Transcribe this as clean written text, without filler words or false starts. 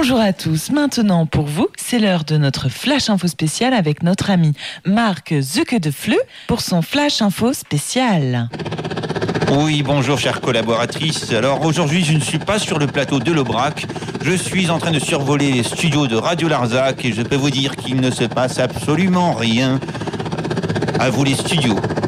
Bonjour à tous, maintenant pour vous, c'est l'heure de notre Flash Info spécial avec notre ami Marc Zucke-de-Fleu pour son Flash Info spécial. Oui, bonjour chère collaboratrice. Alors aujourd'hui, je ne suis pas sur le plateau de l'Aubrac. Je suis en train de survoler les studios de Radio Larzac et je peux vous dire qu'il ne se passe absolument rien. À vous les studios.